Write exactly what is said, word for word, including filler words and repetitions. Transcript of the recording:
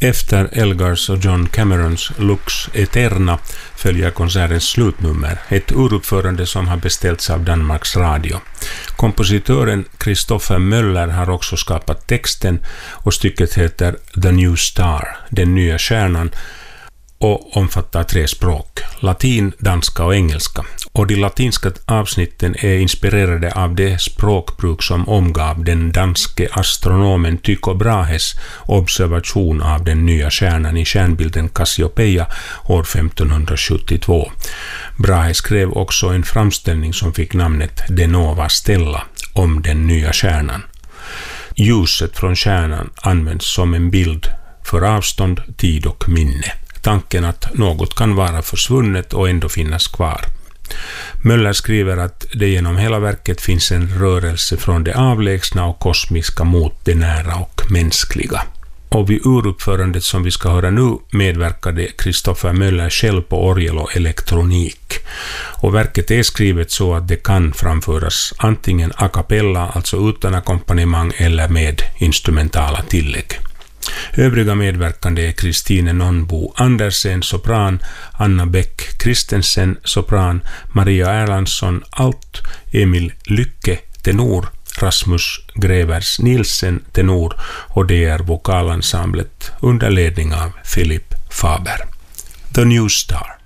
Efter Elgars och John Camerons Lux Eterna följer konsertens slutnummer, ett uruppförande som har beställts av Danmarks Radio. Kompositören Christopher Möller har också skapat texten och stycket heter The New Star, den nya stjärnan, och omfattar tre språk, latin, danska och engelska. Och de latinska avsnitten är inspirerade av det språkbruk som omgav den danske astronomen Tycho Brahes observation av den nya stjärnan i stjärnbilden Cassiopeia år femtonhundrasjuttiotvå. Brahe skrev också en framställning som fick namnet De Nova Stella om den nya stjärnan. Ljuset från stjärnan används som en bild för avstånd, tid och minne. Tanken att något kan vara försvunnet och ändå finnas kvar. Möller skriver att det genom hela verket finns en rörelse från det avlägsna och kosmiska mot det nära och mänskliga. Och vid uruppförandet som vi ska höra nu medverkade Christopher Möller själv på orgel och elektronik. Och verket är skrivet så att det kan framföras antingen a cappella, alltså utan ackompanjemang, eller med instrumentala tillägg. Övriga medverkande är Kristine Nonbo Andersen, sopran, Anna Bäck Kristensen, sopran, Maria Erlandsson, alt, Emil Lycke, tenor, Rasmus Grevers Nielsen, tenor, och det är vokalensemblet under ledning av Philip Faber. The New Star.